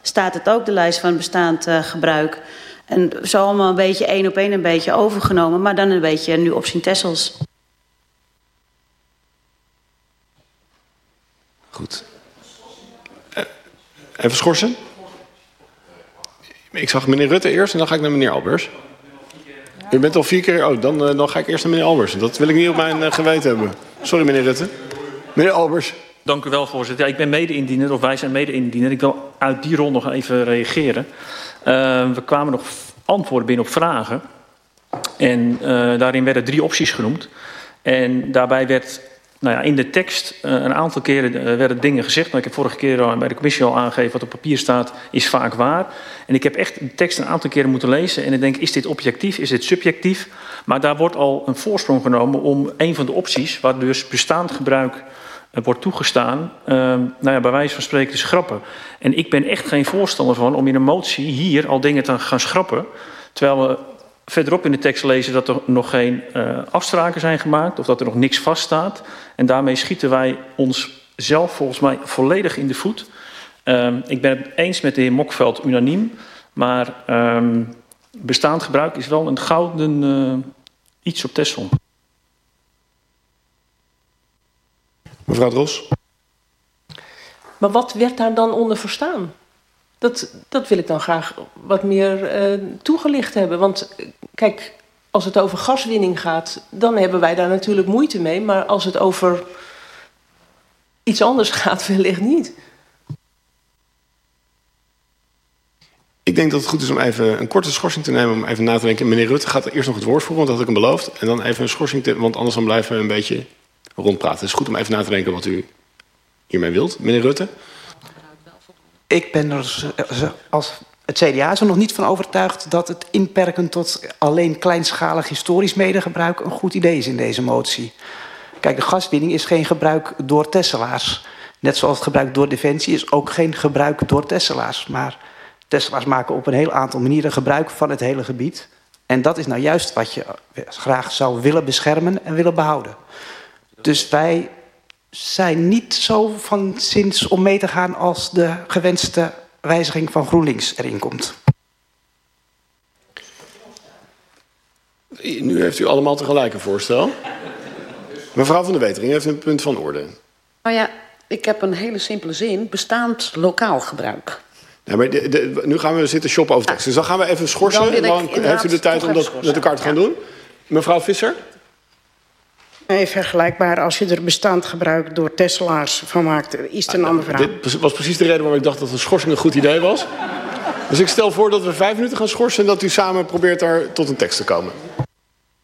staat het ook, de lijst van bestaand gebruik. En zo allemaal een beetje 1 op 1 een beetje overgenomen, maar dan een beetje nu op Sint-Tessels. Goed. Even schorsen. Ik zag meneer Rutte eerst en dan ga ik naar meneer Albers. U bent al 4 keer... Oh, dan ga ik eerst naar meneer Albers. Dat wil ik niet op mijn geweten hebben. Sorry, meneer Rutte. Meneer Albers. Dank u wel, voorzitter. Ja, ik ben mede-indiener, of wij zijn mede-indiener. Ik wil uit die rol nog even reageren. We kwamen nog antwoorden binnen op vragen. En daarin werden 3 opties genoemd. En daarbij werd... Nou ja, in de tekst een aantal keren werden dingen gezegd. Maar ik heb vorige keer bij de commissie al aangegeven... wat op papier staat, is vaak waar. En ik heb echt de tekst een aantal keren moeten lezen. En ik denk, is dit objectief, is dit subjectief? Maar daar wordt al een voorsprong genomen om een van de opties... waar dus bestaand gebruik wordt toegestaan... nou ja, bij wijze van spreken te schrappen. En ik ben echt geen voorstander van om in een motie hier al dingen te gaan schrappen... terwijl we... verderop in de tekst lezen dat er nog geen afspraken zijn gemaakt... of dat er nog niks vaststaat. En daarmee schieten wij onszelf volgens mij volledig in de voet. Ik ben het eens met de heer Mokveld unaniem... maar bestaand gebruik is wel een gouden iets op Texel. Mevrouw Dros. Maar wat werd daar dan onder verstaan? Dat wil ik dan graag wat meer toegelicht hebben. Want kijk, als het over gaswinning gaat... dan hebben wij daar natuurlijk moeite mee. Maar als het over iets anders gaat, wellicht niet. Ik denk dat het goed is om even een korte schorsing te nemen... om even na te denken. Meneer Rutte gaat eerst nog het woord voeren, want dat had ik hem beloofd. En dan even een schorsing, want anders dan blijven we een beetje rondpraten. Het is goed om even na te denken wat u hiermee wilt. Meneer Rutte. Ik ben er als het CDA is er nog niet van overtuigd... dat het inperken tot alleen kleinschalig historisch medegebruik... een goed idee is in deze motie. Kijk, de gaswinning is geen gebruik door Tesselaars. Net zoals het gebruik door Defensie is ook geen gebruik door Tesselaars. Maar Tesselaars maken op een heel aantal manieren gebruik van het hele gebied. En dat is nou juist wat je graag zou willen beschermen en willen behouden. Dus wij... zijn niet zo van zins om mee te gaan als de gewenste wijziging van GroenLinks erin komt. Nu heeft u allemaal tegelijk een voorstel. Mevrouw van der Wetering heeft een punt van orde. Nou ja, ik heb een hele simpele zin. Bestaand lokaal gebruik. Ja, maar nu gaan we zitten shoppen over tekst. Dus dan gaan we even schorsen. Dan heeft u de tijd om dat met elkaar te gaan doen. Mevrouw Visser. Vergelijkbaar, als je er bestaand gebruik door Tesselaars van maakt, is het een ander verhaal. Dit was precies de reden waarom ik dacht dat een schorsing een goed idee was. Dus ik stel voor dat we 5 minuten gaan schorsen... en dat u samen probeert daar tot een tekst te komen.